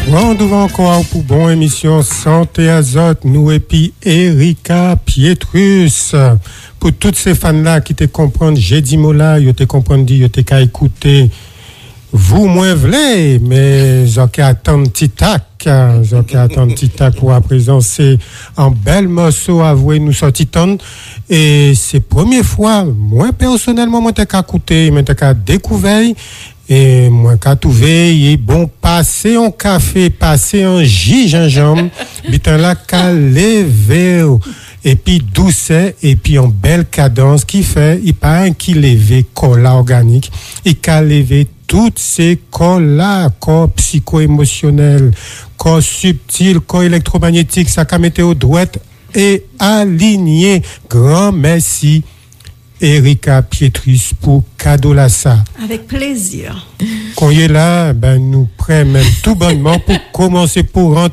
Rendez-vous encore pour bonne émission Santé Azote, nous et puis Erika Pietrus. Pour toutes ces fans-là qui te comprennent, j'ai dit mot là, ils te comprennent, ils te qu'à écouter. Vous, moins v'lez, mais j'en qu'à attendre petit tac. J'en qu'à attendre petit tac pour à présent, c'est un bel morceau avoué, nous sorti ton. Et c'est première fois, moi personnellement, moi t'ai qu'à écouter, moi t'ai qu'à découvrir. Et moi, quand tout veille, bon, passer un café, passer un jus gingembre, bitin là, qu'à lever, et puis doucet, et puis en belle cadence, qui fait, il pas un qui lever cola organique, il qu'à lever toutes ces colas, corps psycho-émotionnels, corps subtil, corps électromagnétique, ça qu'a météo droite et aligné. Grand merci. Erika Pietrus pour cadeau là ça. Avec plaisir. Quand il est là, ben nous prenons même tout bonnement pour commencer pour rentrer.